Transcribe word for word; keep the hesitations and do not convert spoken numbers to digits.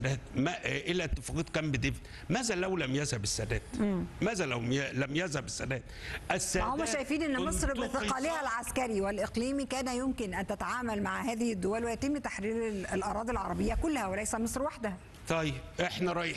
ما الى اتفاقيه كامب ديفيد، ماذا لو لم يذهب السادات؟ ماذا لو لم يذهب السادات؟ السادات هم شايفين ان مصر بثقلها العسكري والاقليمي كان يمكن ان تتعامل مع هذه الدول ويتم تحرير الاراضي العربيه كلها وليس مصر وحدها. طيب احنا رايحين